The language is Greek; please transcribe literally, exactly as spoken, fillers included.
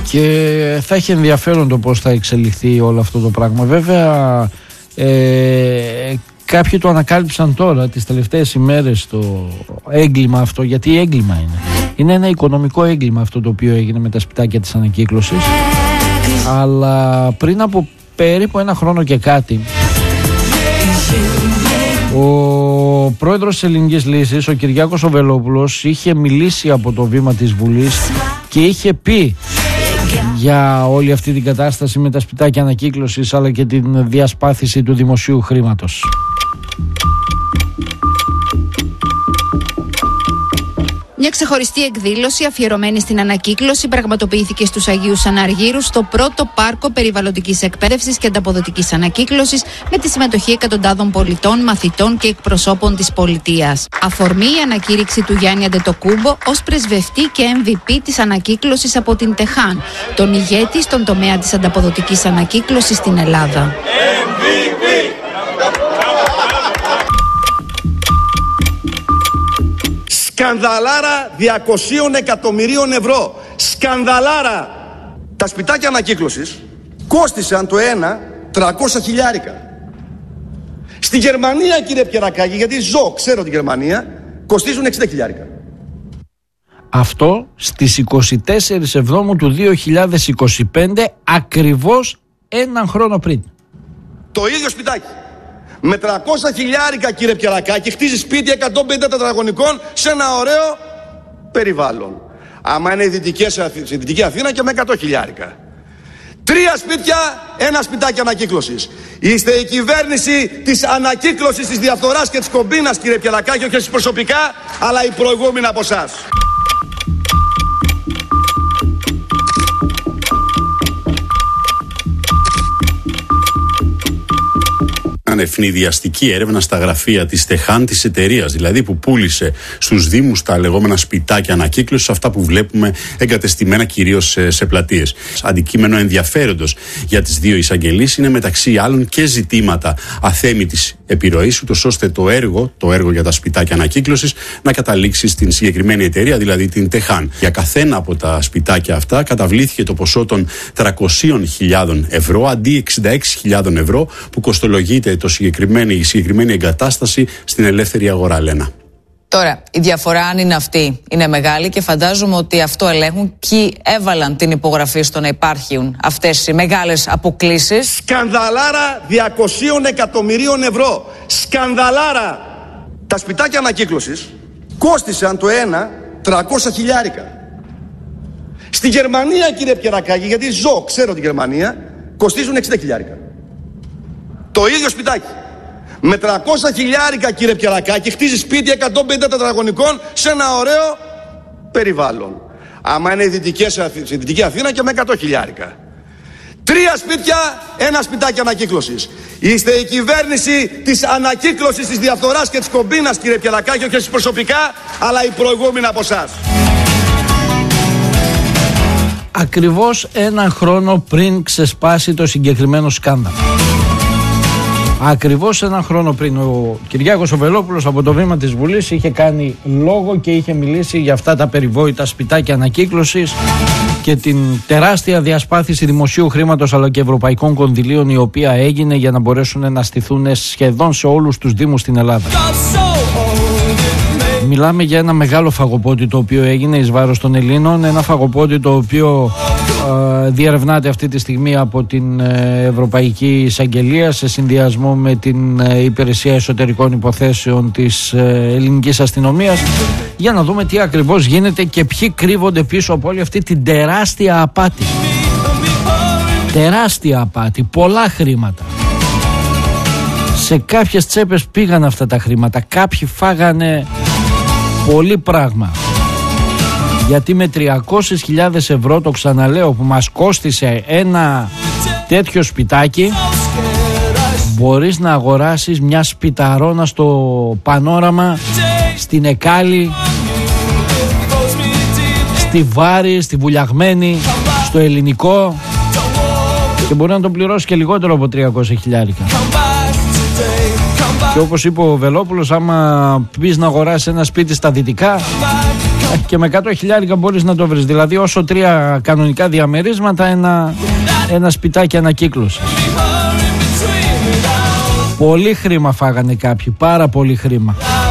και θα έχει ενδιαφέρον το πώς θα εξελιχθεί όλο αυτό το πράγμα. Βέβαια ε, κάποιοι το ανακάλυψαν τώρα τις τελευταίες ημέρες το έγκλημα αυτό, γιατί έγκλημα είναι. Είναι ένα οικονομικό έγκλημα αυτό το οποίο έγινε με τα σπιτάκια της ανακύκλωσης, αλλά πριν από περίπου ένα χρόνο και κάτι ο πρόεδρος της Ελληνικής Λύσης, ο Κυριάκος ο Βελόπουλος, είχε μιλήσει από το βήμα της Βουλής και είχε πει για όλη αυτή την κατάσταση με τα σπιτάκια ανακύκλωσης αλλά και την διασπάθηση του δημοσίου χρήματος. Μια ξεχωριστή εκδήλωση αφιερωμένη στην ανακύκλωση πραγματοποιήθηκε στους Αγίους Αναργύρους, στο πρώτο πάρκο περιβαλλοντικής εκπαίδευσης και ανταποδοτικής ανακύκλωσης, με τη συμμετοχή εκατοντάδων πολιτών, μαθητών και εκπροσώπων της πολιτείας. Αφορμή η ανακήρυξη του Γιάννη Αντετοκούμπο ως πρεσβευτή και εμ βι πι της ανακύκλωσης από την Τεχάν, τον ηγέτη στον τομέα της ανταποδοτικής ανακύκλωσης στην Ελλάδα. Σκανδαλάρα διακοσίων εκατομμυρίων ευρώ. Σκανδαλάρα. Τα σπιτάκια ανακύκλωσης κόστησαν το ένα τριακόσια χιλιάρικα. Στη Γερμανία, κύριε Πιερακάκη, γιατί ζω, ξέρω τη Γερμανία, κοστίζουν εξήντα χιλιάρικα. Αυτό στις είκοσι τέσσερις Εβδόμου του δύο χιλιάδες είκοσι πέντε, ακριβώς έναν χρόνο πριν. Το ίδιο σπιτάκι με τριακόσια χιλιάρικα, κύριε Πιερακάκη, χτίζει σπίτι εκατόν πενήντα τετραγωνικών σε ένα ωραίο περιβάλλον. Άμα είναι η Δυτική Αθήνα, και με εκατό χιλιάρικα. Τρία σπίτια, ένα σπιτάκι ανακύκλωσης. Είστε η κυβέρνηση της ανακύκλωσης, της διαφθοράς και της κομπίνας, κύριε Πιερακάκη, όχι εσείς προσωπικά, αλλά οι προηγούμενοι από εσάς. Ευνηδιαστική έρευνα στα γραφεία της Τεχάν, της εταιρείας δηλαδή που πούλησε στους δήμους τα λεγόμενα σπιτάκια ανακύκλωσης, αυτά που βλέπουμε εγκατεστημένα κυρίως σε, σε πλατείες. Αντικείμενο ενδιαφέροντος για τις δύο εισαγγελίες είναι μεταξύ άλλων και ζητήματα αθέμητης επιρροής, ούτως ώστε το έργο, το έργο για τα σπιτάκια ανακύκλωσης να καταλήξει στην συγκεκριμένη εταιρεία, δηλαδή την Τεχάν. Για καθένα από τα σπιτάκια αυτά καταβλήθηκε το ποσό των τριακόσιες χιλιάδες ευρώ αντί εξήντα έξι χιλιάδες ευρώ που κοστολογείται το συγκεκριμένη, η συγκεκριμένη εγκατάσταση στην ελεύθερη αγορά, Λένα. Τώρα, η διαφορά, αν είναι αυτή, είναι μεγάλη και φαντάζομαι ότι αυτό ελέγχουν. Ποιοι έβαλαν την υπογραφή στο να υπάρχουν αυτές οι μεγάλες αποκλίσεις. Σκανδαλάρα διακοσίων εκατομμυρίων ευρώ. Σκανδαλάρα. Τα σπιτάκια ανακύκλωσης κόστησαν το ένα τριακόσια χιλιάρικα. Στη Γερμανία, κύριε Πιερακάκη, γιατί ζω, ξέρω τη Γερμανία, κοστίζουν εξήντα χιλιάρικα. Το ίδιο σπιτάκι με τριακόσια χιλιάρικα, κύριε Πιερακάκη, χτίζει σπίτι εκατόν πενήντα τετραγωνικών σε ένα ωραίο περιβάλλον. Άμα είναι η Δυτική Αθήνα, και με εκατό χιλιάρικα. Τρία σπίτια, ένα σπιτάκι ανακύκλωσης. Είστε η κυβέρνηση της ανακύκλωσης, της διαφθοράς και της κομπίνας, κύριε Πιερακάκη, όχι εσείς προσωπικά, αλλά οι προηγούμενοι από εσάς. Ακριβώς ένα χρόνο πριν ξεσπάσει το συγκεκριμένο σκάνδαλο. Ακριβώς ένα χρόνο πριν ο Κυριάκος ο Βελόπουλος από το βήμα της Βουλής είχε κάνει λόγο και είχε μιλήσει για αυτά τα περιβόητα σπιτάκια ανακύκλωσης και την τεράστια διασπάθηση δημοσίου χρήματος αλλά και ευρωπαϊκών κονδυλίων, η οποία έγινε για να μπορέσουν να στηθούν σχεδόν σε όλους τους δήμους στην Ελλάδα. Μιλάμε για ένα μεγάλο φαγοπότη το οποίο έγινε εις βάρος των Ελλήνων, ένα φαγοπότη το οποίο ε, διερευνάται αυτή τη στιγμή από την ε, Ευρωπαϊκή Εισαγγελία σε συνδυασμό με την ε, Υπηρεσία Εσωτερικών Υποθέσεων της ε, Ελληνικής Αστυνομίας, για να δούμε τι ακριβώς γίνεται και ποιοι κρύβονται πίσω από όλη αυτή την τεράστια απάτη. Τεράστια απάτη, πολλά χρήματα. Σε κάποιες τσέπες πήγαν αυτά τα χρήματα, κάποιοι φάγανε πολύ πράγμα. Γιατί με τριακόσιες χιλιάδες ευρώ, το ξαναλέω, που μας κόστισε ένα τέτοιο σπιτάκι, μπορείς να αγοράσεις μια σπιταρόνα στο Πανόραμα, στην Εκάλη, στη Βάρη, στη Βουλιαγμένη, στο Ελληνικό, και μπορεί να το πληρώσει και λιγότερο από τριακόσια χιλιάρικα. Και όπως είπε ο Βελόπουλος, άμα πεις να αγοράσεις ένα σπίτι στα Δυτικά, Και με εκατό χιλιάρικα μπορείς να το βρεις. Δηλαδή όσο τρία κανονικά διαμερίσματα, ένα, ένα σπιτάκι ανακύκλωση. Πολύ χρήμα φάγανε κάποιοι, πάρα πολύ χρήμα.